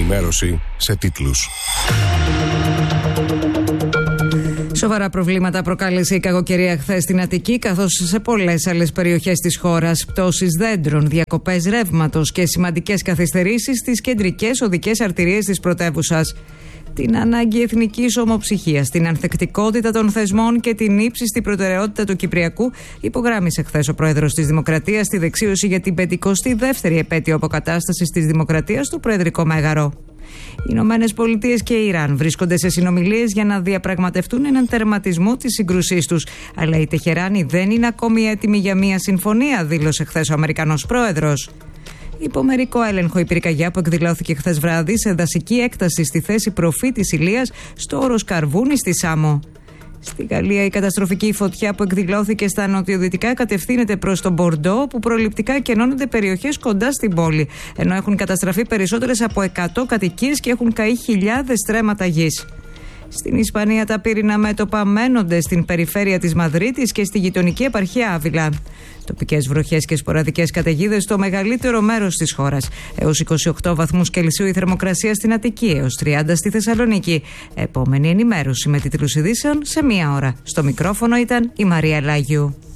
ενημέρωση σε τίτλους. Σοβαρά προβλήματα προκάλεσε η κακοκαιρία χθες στην Αττική, καθώς σε πολλές άλλες περιοχές της χώρας. Πτώσεις δέντρων, διακοπές ρεύματος και σημαντικές καθυστερήσεις στις κεντρικές οδικές αρτηρίες της πρωτεύουσας. Την ανάγκη εθνικής ομοψυχίας, την ανθεκτικότητα των θεσμών και την ύψιστη προτεραιότητα του Κυπριακού υπογράμμισε χθες ο πρόεδρος της Δημοκρατίας στη δεξίωση για την 52η επέτειο αποκατάστασης της Δημοκρατίας στο Προεδρικό Μέγαρο. Οι Ηνωμένες Πολιτείες και η Ιράν βρίσκονται σε συνομιλίες για να διαπραγματευτούν έναν τερματισμό της σύγκρουσής τους. Αλλά η Τεχεράνη δεν είναι ακόμη έτοιμη για μια συμφωνία, δήλωσε χθες ο Αμερικανός πρόεδρος. Υπό μερικό έλεγχο η πυρκαγιά που εκδηλώθηκε χθες βράδυ σε δασική έκταση στη θέση προφή της Ηλίας στο όρος Καρβούνη στη Σάμο. Στη Γαλλία η καταστροφική φωτιά που εκδηλώθηκε στα νοτιοδυτικά κατευθύνεται προς τον Μπορντό, που προληπτικά εκενώνονται περιοχές κοντά στην πόλη, ενώ έχουν καταστραφεί περισσότερες από 100 κατοικίες και έχουν καεί χιλιάδες στρέμματα γης. Στην Ισπανία τα πύρινα μέτωπα μένονται στην περιφέρεια της Μαδρίτης και στη γειτονική επαρχία Άβυλα. Τοπικές βροχές και σποραδικές καταιγίδες στο μεγαλύτερο μέρος της χώρας. Έως 28 βαθμούς Κελσίου η θερμοκρασία στην Αττική, έως 30 στη Θεσσαλονίκη. Επόμενη ενημέρωση με τίτλους ειδήσεων σε 1 ώρα. Στο μικρόφωνο ήταν η Μαρία Λάγιου.